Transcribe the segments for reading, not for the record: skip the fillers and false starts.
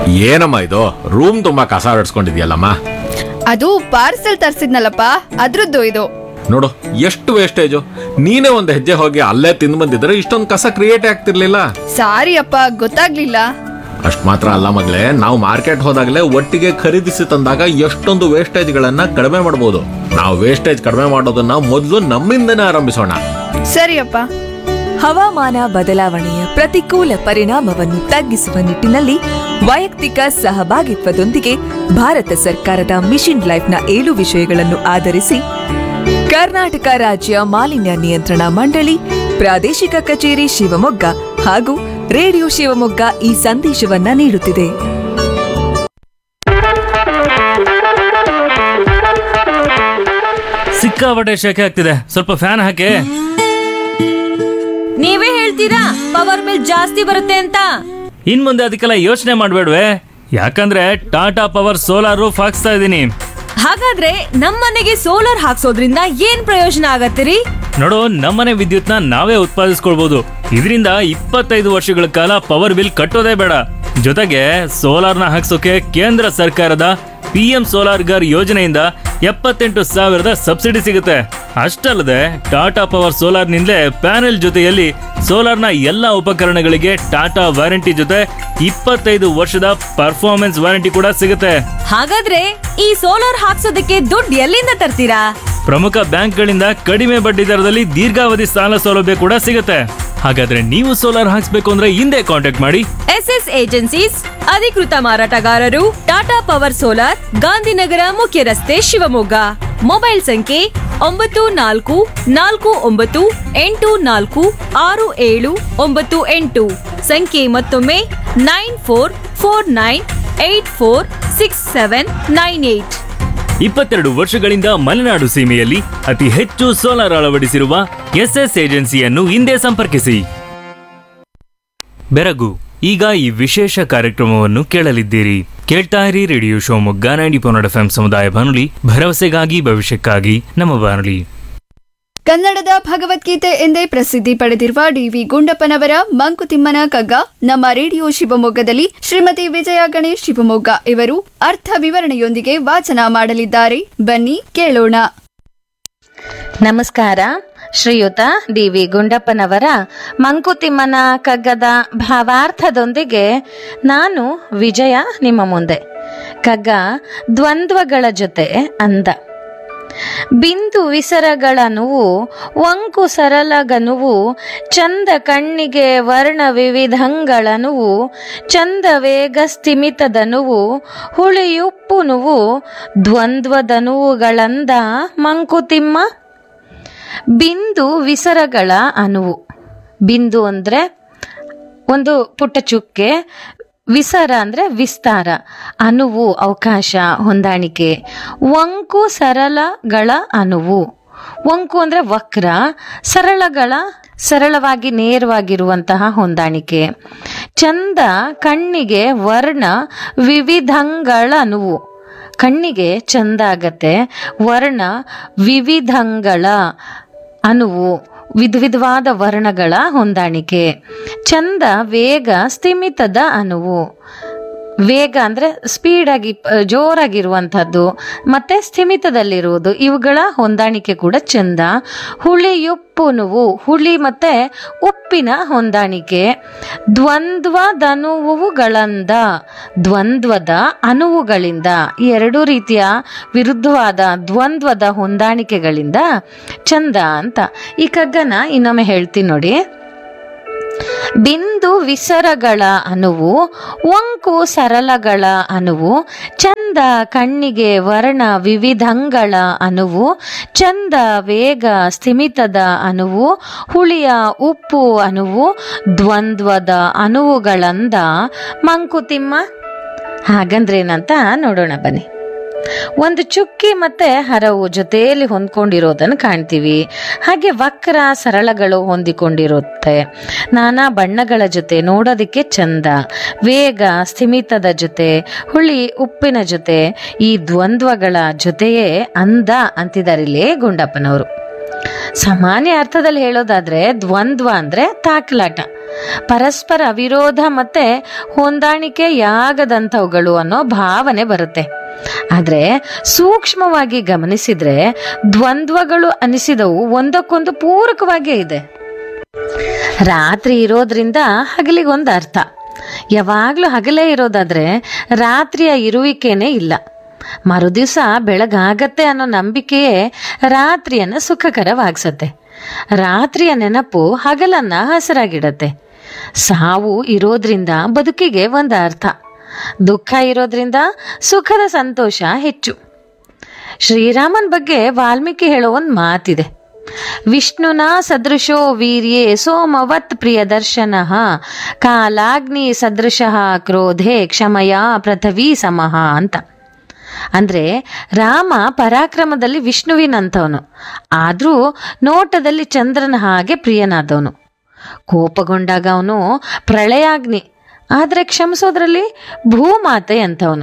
ಏನಮ್ಮ ಇದು ರೂಮ್ ತುಂಬಾ ಕಸ ಹೊಡ್ಸ್ಕೊಂಡಿದ್ಯಲ್ಲಮ್ಮ. ಅದು ಪಾರ್ಸೆಲ್ ತರ್ಸಿದ್ನಲ್ಲಪ್ಪ ಅದ್ರದ್ದು ಇದು. ನೋಡು ಎಷ್ಟು ವೇಸ್ಟೇಜು. ನೀನೇ ಒಂದು ಹೆಜ್ಜೆ ಹೋಗಿ ಅಲ್ಲೇ ತಿಂದು ಬಂದಿದ್ರೆ ಇಷ್ಟೊಂದು ಕಸ ಕ್ರಿಯೇಟ್ ಆಗ್ತಿರ್ಲಿಲ್ಲ. ಸಾರಿ ಅಪ್ಪ, ಗೊತ್ತಾಗ್ಲಿಲ್ಲ. ಅಷ್ಟ್ ಮಾತ್ರ ಅಲ್ಲ ಮಗಳೇ, ನಾವು ಮಾರ್ಕೆಟ್ ಹೋದಾಗಲೇ ಒಟ್ಟಿಗೆ ಖರೀದಿಸಿ ತಂದಾಗ ಎಷ್ಟೊಂದು ವೇಸ್ಟೇಜ್ ಗಳನ್ನ ಕಡಿಮೆ ಮಾಡಬಹುದು. ನಾವು ವೇಸ್ಟೇಜ್ ಕಡಿಮೆ ಮಾಡೋದನ್ನ ಮೊದಲು ನಮ್ಮಿಂದನೇ ಆರಂಭಿಸೋಣ. ಸರಿಯಪ್ಪ. ಹವಾಮಾನ ಬದಲಾವಣೆಯ ಪ್ರತಿಕೂಲ ಪರಿಣಾಮವನ್ನು ತಗ್ಗಿಸುವ ನಿಟ್ಟಿನಲ್ಲಿ ವೈಯಕ್ತಿಕ ಸಹಭಾಗಿತ್ವದೊಂದಿಗೆ ಭಾರತ ಸರ್ಕಾರದ ಮಿಷನ್ ಲೈಫ್ನ 7 ವಿಷಯಗಳನ್ನು ಆಧರಿಸಿ ಕರ್ನಾಟಕ ರಾಜ್ಯ ಮಾಲಿನ್ಯ ನಿಯಂತ್ರಣ ಮಂಡಳಿ, ಪ್ರಾದೇಶಿಕ ಕಚೇರಿ ಶಿವಮೊಗ್ಗ ಹಾಗೂ ರೇಡಿಯೋ ಶಿವಮೊಗ್ಗ ಈ ಸಂದೇಶವನ್ನ ನೀಡುತ್ತಿದೆ. ಸಿಕ್ಕಾಪಟ್ಟೆ ಶೆಕೆ ಆಗ್ತಿದೆ, ಸ್ವಲ್ಪ ಫ್ಯಾನ್ ಹಾಕಿ. ನೀವೇ ಹೇಳ್ತೀರಾ ಪವರ್ ಬಿಲ್ ಜಾಸ್ತಿ ಬರುತ್ತೆ ಅಂತ? ಇನ್ ಮುಂದೆ ಅದಕ್ಕೆಲ್ಲ ಯೋಚನೆ ಮಾಡ್ಬೇಡ್ವೆ, ಯಾಕಂದ್ರೆ ಟಾಟಾ ಪವರ್ ಸೋಲಾರ್ ರೂಫ್ ಹಾಕ್ಸ್ತಾ ಇದ್ದೀನಿ. ಹಾಗಾದ್ರೆ ನಮ್ಮನೆಗೆ ಸೋಲಾರ್ ಹಾಕ್ಸೋದ್ರಿಂದ ಏನ್ ಪ್ರಯೋಜನ ಆಗತ್ತಿರಿ? ನೋಡು, ನಮ್ಮನೆ ವಿದ್ಯುತ್ನ ನಾವೇ ಉತ್ಪಾದಿಸ್ಕೊಳ್ಬಹುದು. ಇದರಿಂದ 25 ವರ್ಷಗಳ ಕಾಲ ಪವರ್ ಬಿಲ್ ಕಟ್ಟೋದೇ ಬೇಡ. ಜೊತೆಗೆ ಸೋಲಾರ್ನ ಹಾಕ್ಸೋಕೆ ಕೇಂದ್ರ ಸರ್ಕಾರದ PM ಸೋಲಾರ್ ಗರ್ ಯೋಜನೆಯಿಂದ 78,000 ಸಬ್ಸಿಡಿ ಸಿಗುತ್ತೆ. ಅಷ್ಟಲ್ಲದೆ ಟಾಟಾ ಪವರ್ ಸೋಲಾರ್ ನಿಂದಲೇ ಪ್ಯಾನೆಲ್ ಜೊತೆಯಲ್ಲಿ ಸೋಲಾರ್ನ ಎಲ್ಲಾ ಉಪಕರಣಗಳಿಗೆ ಟಾಟಾ ವಾರಂಟಿ ಜೊತೆ 25 ವರ್ಷದ ಪರ್ಫಾರ್ಮೆನ್ಸ್ ವಾರಂಟಿ ಕೂಡ ಸಿಗುತ್ತೆ. ಹಾಗಾದ್ರೆ ಈ ಸೋಲಾರ್ ಹಾಕ್ಸೋದಕ್ಕೆ ದುಡ್ಡು ಎಲ್ಲಿಂದ ತರ್ತೀರಾ? ಪ್ರಮುಖ ಬ್ಯಾಂಕ್ಗಳಿಂದ ಕಡಿಮೆ ಬಡ್ಡಿ ದರದಲ್ಲಿ ದೀರ್ಘಾವಧಿ ಸಾಲ ಸೌಲಭ್ಯ ಕೂಡ ಸಿಗುತ್ತೆ. ಹಾಗಾದ್ರೆ ನೀವು ಸೋಲಾರ್ ಹಾಕ್ಸ್ಬೇಕು ಅಂದ್ರೆ ಹಿಂದೆ ಕಾಂಟ್ಯಾಕ್ಟ್ ಮಾಡಿ SS ಏಜೆನ್ಸೀಸ್, ಅಧಿಕೃತ ಮಾರಾಟಗಾರರು, ಟಾಟಾ ಪವರ್ ಸೋಲಾರ್, ಗಾಂಧಿನಗರ ಮುಖ್ಯ ರಸ್ತೆ, ಶಿವಮೊಗ್ಗ. ಮೊಬೈಲ್ ಸಂಖ್ಯೆ 9448466798. ಸಂಖ್ಯೆ ಮತ್ತೊಮ್ಮೆ 9449846798. 22 ವರ್ಷಗಳಿಂದ ಮಲೆನಾಡು ಸೀಮೆಯಲ್ಲಿ ಅತಿ ಹೆಚ್ಚು ಸೋಲಾರ್ ಅಳವಡಿಸಿರುವ SS ಏಜೆನ್ಸಿಯನ್ನು ಹಿಂದೆ ಸಂಪರ್ಕಿಸಿ. ಬೆರಗು ಈಗ ಈ ವಿಶೇಷ ಕಾರ್ಯಕ್ರಮವನ್ನು ಕೇಳಲಿದ್ದೀರಿ. ಕೇಳ್ತಾ ಇರಿ ರೇಡಿಯೋ ಶಿವಮೊಗ್ಗ 90.4 FM ಸಮುದಾಯ ಬಾನುಲಿ, ಭರವಸೆಗಾಗಿ ಭವಿಷ್ಯಕ್ಕಾಗಿ ನಮ್ಮ ಬಾನುಲಿ. ಕನ್ನಡದ ಭಗವದ್ಗೀತೆ ಎಂದೇ ಪ್ರಸಿದ್ಧಿ ಪಡೆದಿರುವ DV ಗುಂಡಪ್ಪನವರ ಮಂಕುತಿಮ್ಮನ ಕಗ್ಗ ನಮ್ಮ ರೇಡಿಯೋ ಶಿವಮೊಗ್ಗದಲ್ಲಿ ಶ್ರೀಮತಿ ವಿಜಯ ಗಣೇಶ್ ಶಿವಮೊಗ್ಗ ಇವರು ಅರ್ಥ ವಿವರಣೆಯೊಂದಿಗೆ ವಾಚನ ಮಾಡಲಿದ್ದಾರೆ. ಬನ್ನಿ ಕೇಳೋಣ. ನಮಸ್ಕಾರ. ಶ್ರೀಯುತ DV ಗುಂಡಪ್ಪನವರ ಮಂಕುತಿಮ್ಮನ ಕಗ್ಗದ ಭಾವಾರ್ಥದೊಂದಿಗೆ ನಾನು ವಿಜಯ ನಿಮ್ಮ ಮುಂದೆ. ಕಗ್ಗ ದ್ವಂದ್ವಗಳ ಜೊತೆ ಅಂದ. ಬಿಂದು ವಿಸರಗಳನುವು ವಂಕು ಸರಳಗನುವು ಚಂದ ಕಣ್ಣಿಗೆ ವರ್ಣ ವಿವಿಧಂಗಳನುವು ಚಂದ ವೇಗ ಸ್ಥಿಮಿತದನುವು ಹುಳಿಯುಪ್ಪುನುವು ದ್ವಂದ್ವದನುವುಗಳಂದ ಮಂಕುತಿಮ್ಮ. ಬಿಂದು ವಿಸರಗಳ ಅನುವು. ಬಿಂದು ಅಂದ್ರೆ ಒಂದು ಪುಟ್ಟ ಚುಕ್ಕೆ, ವಿಸರ ಅಂದ್ರೆ ವಿಸ್ತಾರ, ಅನುವು ಅವಕಾಶ, ಹೊಂದಾಣಿಕೆ. ವಂಕು ಸರಳಗಳ ಅನುವು. ವಂಕು ಅಂದ್ರೆ ವಕ್ರ, ಸರಳಗಳ ಸರಳವಾಗಿ ನೇರವಾಗಿರುವಂತಹ ಹೊಂದಾಣಿಕೆ. ಚಂದ ಕಣ್ಣಿಗೆ ವರ್ಣ ವಿವಿಧಂಗಳ ಅನುವು. ಕಣ್ಣಿಗೆ ಚಂದ ಆಗತ್ತೆ. ವರ್ಣ ವಿವಿಧಂಗಳ ಅನುವು, ವಿಧವಾದ ವರ್ಣಗಳ ಹೊಂದಾಣಿಕೆ. ಚಂದ ವೇಗ ಸ್ಥಿಮಿತದ ಅನುವು. ವೇಗ ಅಂದ್ರೆ ಸ್ಪೀಡ್ ಆಗಿ ಜೋರಾಗಿರುವಂಥದ್ದು, ಮತ್ತೆ ಸ್ಥಿಮಿತದಲ್ಲಿರುವುದು, ಇವುಗಳ ಹೊಂದಾಣಿಕೆ ಕೂಡ ಚಂದ. ಹುಳಿಯುಪ್ಪುನುವು, ಹುಳಿ ಮತ್ತೆ ಉಪ್ಪಿನ ಹೊಂದಾಣಿಕೆ. ದ್ವಂದ್ವದನುವುಗಳಿಂದ, ದ್ವಂದ್ವದ ಅನುವುಗಳಿಂದ, ಈ ಎರಡೂ ರೀತಿಯ ವಿರುದ್ಧವಾದ ದ್ವಂದ್ವದ ಹೊಂದಾಣಿಕೆಗಳಿಂದ ಚಂದ ಅಂತ. ಈ ಕಗ್ಗನ ಇನ್ನೊಮ್ಮೆ ಹೇಳ್ತೀನಿ ನೋಡಿ. ಬಿಂದು ವಿಸರಗಳ ಅನುವು ವಂಕು ಸರಳಗಳ ಅನುವು ಚಂದ ಕಣ್ಣಿಗೆ ವರ್ಣ ವಿವಿಧಂಗಳ ಅನುವು ಚಂದ ವೇಗ ಸ್ಥಿಮಿತದ ಅನುವು ಹುಳಿಯ ಉಪ್ಪು ಅನುವು ದ್ವಂದ್ವದ ಅನುವುಗಳಂದ ಮಂಕುತಿಮ್ಮ. ಹಾಗಂದ್ರೇನಂತ ನೋಡೋಣ ಬನ್ನಿ. ಒಂದು ಚುಕ್ಕಿ ಮತ್ತೆ ಹರವು ಜೊತೆಯಲ್ಲಿ ಹೊಂದ್ಕೊಂಡಿರೋದನ್ನು ಕಾಣ್ತೀವಿ. ಹಾಗೆ ವಕ್ರ ಸರಳಗಳು ಹೊಂದಿಕೊಂಡಿರುತ್ತೆ. ನಾನಾ ಬಣ್ಣಗಳ ಜೊತೆ ನೋಡೋದಕ್ಕೆ ಚಂದ. ವೇಗ ಸ್ಥಿಮಿತದ ಜೊತೆ, ಹುಳಿ ಉಪ್ಪಿನ ಜೊತೆ, ಈ ದ್ವಂದ್ವಗಳ ಜೊತೆಯೇ ಅಂದ ಅಂತಿದ್ದಾರೆ ಇಲ್ಲಿ ಗುಂಡಪ್ಪನವರು. ಸಾಮಾನ್ಯ ಅರ್ಥದಲ್ಲಿ ಹೇಳೋದಾದ್ರೆ ದ್ವಂದ್ವ ಅಂದ್ರೆ ತಾಕಲಾಟ, ಪರಸ್ಪರ ವಿರೋಧ ಮತ್ತೆ ಹೊಂದಾಣಿಕೆಯಾಗದಂಥವುಗಳು ಅನ್ನೋ ಭಾವನೆ ಬರುತ್ತೆ. ಆದ್ರೆ ಸೂಕ್ಷ್ಮವಾಗಿ ಗಮನಿಸಿದ್ರೆ ದ್ವಂದ್ವಗಳು ಅನಿಸಿದವು ಒಂದಕ್ಕೊಂದು ಪೂರಕವಾಗೇ ಇದೆ. ರಾತ್ರಿ ಇರೋದ್ರಿಂದ ಹಗಲಿಗೊಂದು ಅರ್ಥ. ಯಾವಾಗ್ಲೂ ಹಗಲೇ ಇರೋದಾದ್ರೆ ರಾತ್ರಿಯ ಇರುವಿಕೆನೇ ಇಲ್ಲ. ಮರುದಿವಸ ಬೆಳಗಾಗತ್ತೆ ಅನ್ನೋ ನಂಬಿಕೆಯೇ ರಾತ್ರಿಯನ್ನ ಸುಖಕರವಾಗಿಸತ್ತೆ. ರಾತ್ರಿಯ ನೆನಪು ಹಗಲನ್ನ ಹಸರಾಗಿಡತ್ತೆ. ಸಾವು ಇರೋದ್ರಿಂದ ಬದುಕಿಗೆ ಒಂದು ಅರ್ಥ, ದುಃಖ ಇರೋದ್ರಿಂದ ಸುಖದ ಸಂತೋಷ ಹೆಚ್ಚು. ಶ್ರೀರಾಮನ್ ಬಗ್ಗೆ ವಾಲ್ಮೀಕಿ ಹೇಳೋ ಒಂದು ಮಾತಿದೆ, ವಿಷ್ಣುನ ಸದೃಶೋ ವೀರ್ಯೇ ಸೋಮವತ್ ಪ್ರಿಯ ದರ್ಶನ ಕಾಲಾಗ್ನಿ ಸದೃಶ ಕ್ರೋಧೆ ಕ್ಷಮಯ ಪೃಥ್ವೀ ಸಮಃ ಅಂತ. ಅಂದ್ರೆ ರಾಮ ಪರಾಕ್ರಮದಲ್ಲಿ ವಿಷ್ಣುವಿನಂಥವನು, ಆದ್ರೂ ನೋಟದಲ್ಲಿ ಚಂದ್ರನ ಹಾಗೆ ಪ್ರಿಯನಾದವನು. ಕೋಪಗೊಂಡಾಗ ಅವನು ಪ್ರಳಯಾಗ್ನಿ, ಆದ್ರೆ ಕ್ಷಮಿಸೋದ್ರಲ್ಲಿ ಭೂಮಾತೆ ಅಂತವನು.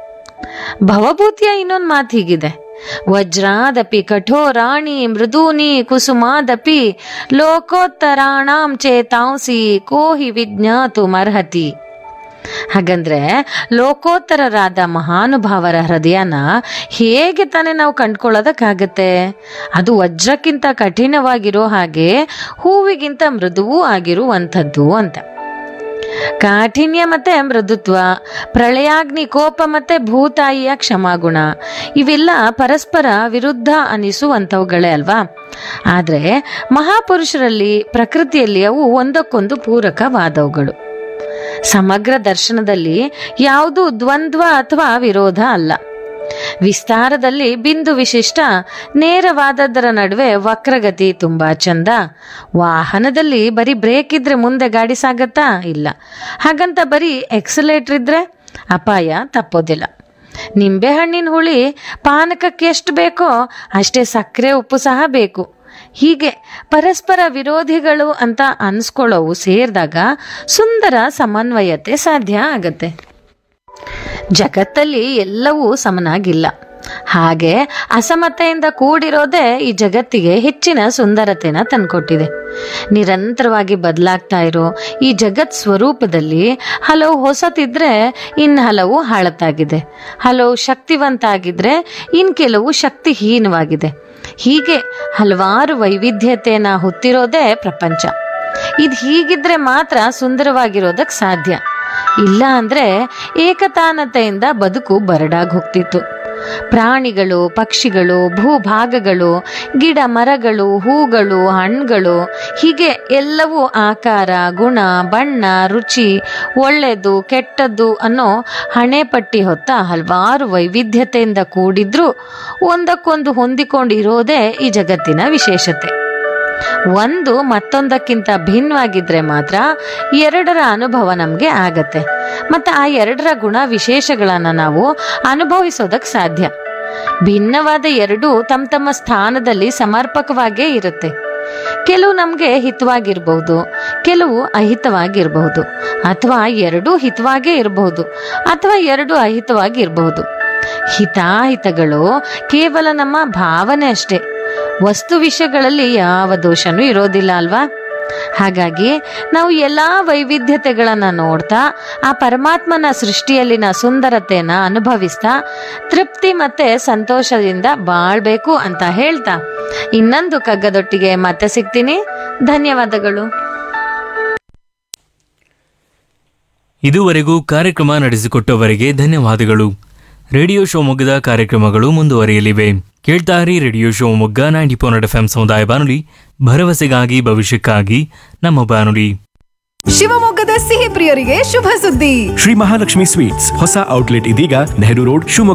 ಭವಭೂತಿಯ ಇನ್ನೊಂದು ಮಾತು ಹೀಗಿದೆ, ವಜ್ರಾದಪಿ ಕಠೋರಾಣಿ ಮೃದೂನಿ ಕುಸುಮಾದಪಿ ಲೋಕೋತ್ತರಾಣಾಂ ಚೇತಾಂಸಿ ಕೋಹಿ ವಿಜ್ಞಾತು ಮರ್ಹತಿ. ಹಾಗಂದ್ರೆ ಲೋಕೋತ್ತರರಾದ ಮಹಾನುಭಾವರ ಹೃದಯನ ಹೇಗೆ ತಾನೇ ನಾವು ಕಂಡ್ಕೊಳ್ಳೋದಕ್ಕಾಗತ್ತೆ? ಅದು ವಜ್ರಕ್ಕಿಂತ ಕಠಿಣವಾಗಿರೋ ಹಾಗೆ ಹೂವಿಗಿಂತ ಮೃದುವೂ ಆಗಿರುವಂಥದ್ದು ಅಂತ. ಕಾಠಿಣ್ಯ ಮತ್ತೆ ಮೃದುತ್ವ, ಪ್ರಳಯಾಗ್ನಿ ಕೋಪ ಮತ್ತೆ ಭೂತಾಯಿಯ ಕ್ಷಮಾಗುಣ, ಇವೆಲ್ಲ ಪರಸ್ಪರ ವಿರುದ್ಧ ಅನಿಸುವಂಥವುಗಳೇ ಅಲ್ವಾ? ಆದ್ರೆ ಮಹಾಪುರುಷರಲ್ಲಿ ಪ್ರಕೃತಿಯಲ್ಲಿ ಅವು ಒಂದಕ್ಕೊಂದು ಪೂರಕವಾದವುಗಳು. ಸಮಗ್ರ ದರ್ಶನದಲ್ಲಿ ಯಾವುದೂ ದ್ವಂದ್ವ ಅಥವಾ ವಿರೋಧ ಅಲ್ಲ. ವಿಸ್ತಾರದಲ್ಲಿ ಬಿಂದು ವಿಶಿಷ್ಟ, ನೇರವಾದದ್ದರ ನಡುವೆ ವಕ್ರಗತಿ ತುಂಬಾ ಚಂದ. ವಾಹನದಲ್ಲಿ ಬರೀ ಬ್ರೇಕ್ ಇದ್ರೆ ಮುಂದೆ ಗಾಡಿ ಸಾಗತ್ತಾ? ಇಲ್ಲ. ಹಾಗಂತ ಬರೀ ಎಕ್ಸಲೇಟರ್ ಇದ್ರೆ ಅಪಾಯ ತಪ್ಪೋದಿಲ್ಲ. ನಿಂಬೆಹಣ್ಣಿನ ಹುಳಿ ಪಾನಕಕ್ಕೆ ಎಷ್ಟು ಬೇಕೋ ಅಷ್ಟೇ ಸಕ್ಕರೆ ಉಪ್ಪು ಸಹ ಬೇಕು. ಹೀಗೆ ಪರಸ್ಪರ ವಿರೋಧಿಗಳು ಅಂತ ಅನ್ಸ್ಕೊಳ್ಳೋವು ಸೇರಿದಾಗ ಸುಂದರ ಸಮನ್ವಯತೆ ಸಾಧ್ಯ ಆಗತ್ತೆ. ಜಗತ್ತಲ್ಲಿ ಎಲ್ಲವೂ ಸಮನಾಗಿಲ್ಲ. ಹಾಗೆ ಅಸಮತೆಯಿಂದ ಕೂಡಿರೋದೇ ಈ ಜಗತ್ತಿಗೆ ಹೆಚ್ಚಿನ ಸುಂದರತೆನ ತಂದ್ಕೊಟ್ಟಿದೆ. ನಿರಂತರವಾಗಿ ಬದಲಾಗ್ತಾ ಇರೋ ಈ ಜಗತ್ ಸ್ವರೂಪದಲ್ಲಿ ಹಲವು ಹೊಸತಿದ್ರೆ ಇನ್ನು ಹಲವು ಹಳತಾಗಿದೆ, ಹಲವು ಶಕ್ತಿವಂತ ಆಗಿದ್ರೆ ಇನ್ ಕೆಲವು ಶಕ್ತಿಹೀನವಾಗಿದೆ. ಹೀಗೆ ಹಲವಾರು ವೈವಿಧ್ಯತೆಯನ್ನ ಹೊತ್ತಿರೋದೇ ಪ್ರಪಂಚ. ಇದು ಹೀಗಿದ್ರೆ ಮಾತ್ರ ಸುಂದರವಾಗಿರೋದಕ್ಕೆ ಸಾಧ್ಯ. ಇಲ್ಲ ಅಂದ್ರೆ ಏಕತಾನತೆಯಿಂದ ಬದುಕು ಬರಡಾಗಿ ಹೋಗ್ತಿತ್ತು. ಪ್ರಾಣಿಗಳು, ಪಕ್ಷಿಗಳು, ಭೂಭಾಗಗಳು, ಗಿಡ ಮರಗಳು, ಹೂಗಳು, ಹಣ್ಣುಗಳು, ಹೀಗೆ ಎಲ್ಲವೂ ಆಕಾರ, ಗುಣ, ಬಣ್ಣ, ರುಚಿ, ಒಳ್ಳೆಯದು ಕೆಟ್ಟದ್ದು ಅನ್ನೋ ಹಣೆಪಟ್ಟಿ ಹೊತ್ತ ಹಲವಾರು ವೈವಿಧ್ಯತೆಯಿಂದ ಕೂಡಿದ್ರೂ ಒಂದಕ್ಕೊಂದು ಹೊಂದಿಕೊಂಡಿರೋದೇ ಈ ಜಗತ್ತಿನ ವಿಶೇಷತೆ. ಒಂದು ಮತ್ತೊಂದಕ್ಕಿಂತ ಭಿನ್ನವಾಗಿದ್ರೆ ಮಾತ್ರ ಎರಡರ ಅನುಭವ ನಮಗೆ ಆಗತ್ತೆ. ಮತ್ತೆ ಆ ಎರಡರ ಗುಣ ವಿಶೇಷಗಳನ್ನ ನಾವು ಅನುಭವಿಸೋದಕ್ಕೆ ಸಾಧ್ಯ. ಭಿನ್ನವಾದ ಎರಡು ತಮ್ಮ ತಮ್ಮ ಸ್ಥಾನದಲ್ಲಿ ಸಮರ್ಪಕವಾಗೇ ಇರುತ್ತೆ. ಕೆಲವು ನಮಗೆ ಹಿತವಾಗಿರ್ಬಹುದು, ಕೆಲವು ಅಹಿತವಾಗಿರಬಹುದು, ಅಥವಾ ಎರಡೂ ಹಿತವಾಗೇ ಇರಬಹುದು, ಅಥವಾ ಎರಡು ಅಹಿತವಾಗಿ ಇರಬಹುದು. ಹಿತಾಹಿತಗಳು ಕೇವಲ ನಮ್ಮ ಭಾವನೆ ಅಷ್ಟೇ. ವಸ್ತು ವಿಷಯಗಳಲ್ಲಿ ಯಾವ ದೋಷನೂ ಇರೋದಿಲ್ಲ ಅಲ್ವಾ? ಹಾಗಾಗಿ ನಾವು ಎಲ್ಲಾ ವೈವಿಧ್ಯತೆಗಳನ್ನ ನೋಡ್ತಾ ಆ ಪರಮಾತ್ಮನ ಸೃಷ್ಟಿಯಲ್ಲಿನ ಸುಂದರತೆಯನ್ನ ಅನುಭವಿಸ್ತಾ ತೃಪ್ತಿ ಮತ್ತೆ ಸಂತೋಷದಿಂದ ಬಾಳ್ಬೇಕು ಅಂತ ಹೇಳ್ತಾ ಇನ್ನೊಂದು ಕಗ್ಗದೊಟ್ಟಿಗೆ ಮತ್ತೆ ಸಿಗ್ತೀನಿ. ಧನ್ಯವಾದಗಳು. ಇದುವರೆಗೂ ಕಾರ್ಯಕ್ರಮ ನಡೆಸಿಕೊಟ್ಟವರಿಗೆ ಧನ್ಯವಾದಗಳು. ರೇಡಿಯೋ ಶಿವಮೊಗ್ಗದ ಕಾರ್ಯಕ್ರಮಗಳು ಮುಂದುವರಿಯಲಿವೆ. ಕೇಳ್ತಾರಿ ರೇಡಿಯೋ ಶಿವಮೊಗ್ಗ 90.8 FM ಸಮುದಾಯ ಬಾನುಲಿ, ಭರವಸೆಗಾಗಿ ಭವಿಷ್ಯಕ್ಕಾಗಿ ನಮ್ಮ ಬಾನುಲಿ. ಶಿವಮೊಗ್ಗದ ಸಿಹಿ ಪ್ರಿಯರಿಗೆ ಶುಭ ಸುದ್ದಿ. ಶ್ರೀ ಮಹಾಲಕ್ಷ್ಮಿ ಸ್ವೀಟ್ಸ್ ಹೊಸ ಔಟ್ಲೆಟ್ ಇದೀಗ ನೆಹರು ರೋಡ್ ಶಿವಮೊಗ್ಗ